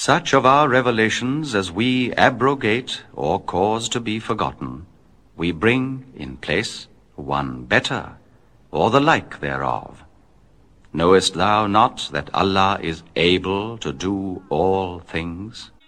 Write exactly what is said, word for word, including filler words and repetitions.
Such of our revelations as we abrogate or cause to be forgotten, we bring in place one better, or the like thereof. Knowest thou not that Allah is able to do all things?